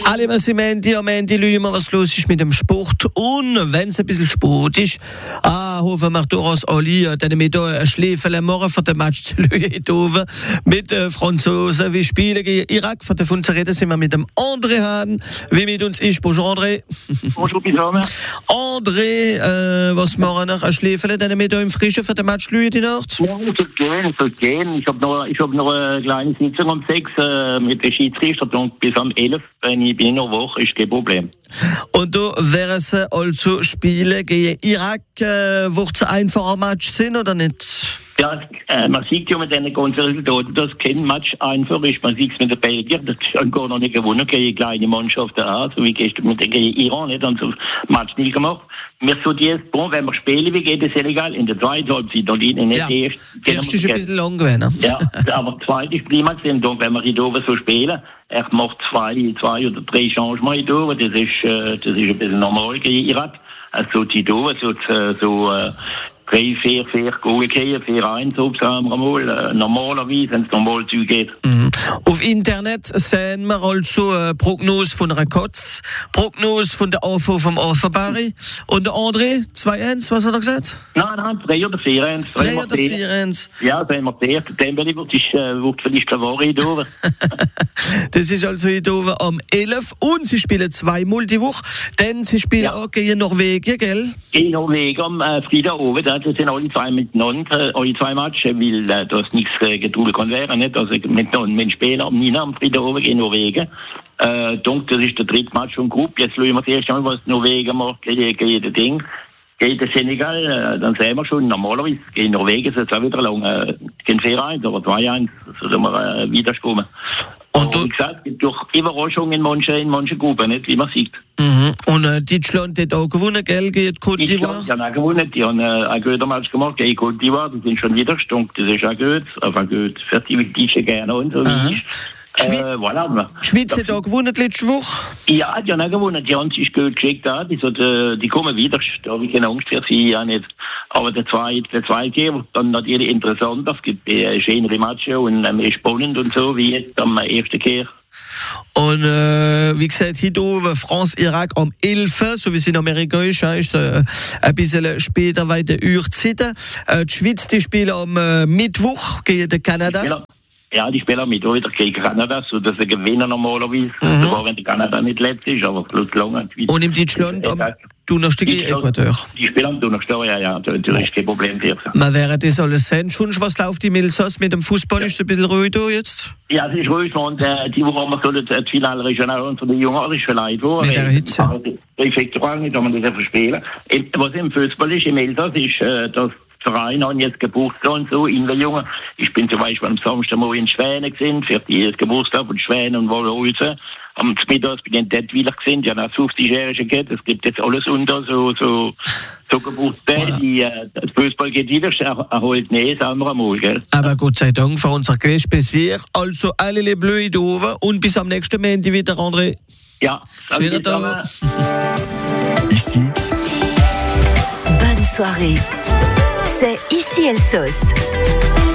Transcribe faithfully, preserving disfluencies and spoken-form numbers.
Alle, was im Ende, am Ende schauen wir, was los ist mit dem Sport. Und wenn es ein bisschen Sport ist, ah, hoffen wir durchaus alle, dann wir hier ein Schläfchen morgen für den Match zu schauen. Mit den Franzosen, wir spielen gegen Irak. Von der Funze reden sind wir mit dem André Hahn, wie mit uns ist. Bonjour André. Bonjour Pisame. André, äh, was machen wir noch? Ein Schläfchen, dann wir hier im Frischen für den Match schauen die Nacht? Ja, es soll gehen, es soll gehen. Ich habe noch, ich hab noch eine kleine Sitzung um sechs äh, mit den Schiedsrichter und bis um elf, wenn ich bin in einer Woche, ist kein Problem. Und du wirst also spielen gegen Irak, äh, wird es ein einfacher Match sein oder nicht? Ja, äh, man sieht ja mit diesen ganzen Resultaten, dass kein Match einfach ist. Man sieht es mit den Belgiern, das ist gar noch nicht gewonnen gegen kleine Mannschaften an, so wie gestern mit gegen Iran, nicht, und so Match nicht gemacht. Wir so jetzt, bon, wenn wir spielen wie gegen Senegal in der zweiten Halbzeit und in der ja, ersten. Die erste ist ein bisschen lang gewesen. Ja, aber die zweite ist prima gewesen. Und wenn wir hier oben so spielen, er macht zwei, zwei oder drei Changements hier oben, das ist, äh, das ist ein bisschen normal gegen Irak. Also die hier oben, so, so, äh, drei, vier, vier Goal gehen, vier eins, sagen wir mal, äh, normalerweise, wenn es normal zugeht. Mhm. Auf Internet sehen wir also äh, Prognose von einer Kotz, Prognose von der A V vom Affenbari und der André, zwei eins, was hat er gesagt? Nein, nein, drei oder vier eins. drei oder vier eins. Ja, wenn wir der, dann wird es äh, wird vielleicht eine Woche hier oben. Das ist also hier oben am elf und sie spielen zweimal die Woche, denn sie spielen ja auch gegen Norwegen, gell? In Norwegen am äh, Freitag oben, das sind alle zwei miteinander, äh, alle zwei Matches, weil äh, das nichts äh, getrunken kann werden, nicht? Also miteinander, mit Spielen am Nina am Freitag oben gegen Norwegen. Äh, donc, das ist der dritte Match von Gruppe. Jetzt schauen wir das erste Mal, was Norwegen macht gegen, gegen das Ding. Gegen den Senegal, äh, dann sehen wir schon, normalerweise gegen Norwegen ist es auch wieder lang, äh, gegen vier eins oder zwei eins, so sollen wir äh, widerkommen. Und wie gesagt, es gibt durch Überraschungen in manchen, in manchen Gruppen, nicht, wie man sieht. Mhm. Und äh, Deutschland hat auch gewonnen, gell, gegen Côte d'Ivoire? Die haben auch gewonnen, die haben äh, ein guter Match gemacht gegen Côte d'Ivoire, die sind schon wieder gestunken, das ist auch gut, aber gut, für die Deutschen gerne und so wie ich. Schwe- Äh, voilà. Die Schweiz hat auch gewonnen letzte Woche. Ja, die haben auch gewonnen. Die haben sich gut geschickt an. Die, so, die, die kommen wieder. Da habe ich keine Angst für sie ja nicht. Aber der zweite, der zweite wird dann natürlich interessant. Es gibt äh, schönere Matches und äh, mehr spannend und so, wie jetzt am ersten Kehr. Und äh, wie gesagt, hier oben France-Irak am elf, so wie es in Amerika ist, ist äh, ein bisschen später weiter Uhrzeit. Äh, die Schweiz, die spielen am äh, Mittwoch gegen den Kanada. Ja. Ja, die spielen mit wieder gegen Kanada, so dass sie gewinnen normalerweise, mhm. sogar wenn der Kanada nicht letzt ist, aber plus lang. Und im Deutschland am Donnerstag gegen Ecuador. Die spielen am Donnerstag, ja, ja, da ist kein Problem für sie. Man wäre das alles sehen. Schon, was läuft im Elsass mit dem Fußball? Ja. Ist es ein bisschen ruhig da jetzt? Ja, es ist ruhig und äh, die Woche haben wir so das Finale regional und von den Jungen ist vielleicht wo. Mit der Hitze. Die Effekte nicht, wenn man das verspielen. Was im Fußball ist, im Elsass, ist, äh, dass Vereine haben jetzt Geburtstag und so, in der Jungen. Ich bin zum Beispiel am Samstag mal in Schwäne gesehen, für die Geburtstag von Schwäne und Wollhäusen. Am Mittag bin ich in Dettweiler gesehen, ja, nach fünfzigjährige geht, es gibt jetzt alles unter, so, so, so Geburtstage, die, äh, das Fußball geht wieder, erholt nicht, sagen wir einmal, gell. Aber Gott sei Dank für unser Gespräch bisher. Also, alle les Bleus hier oben und bis am nächsten Montag wieder, André. Ja. Schönen Tag. Ici. Bonne soirée. C'est Ici Elsos.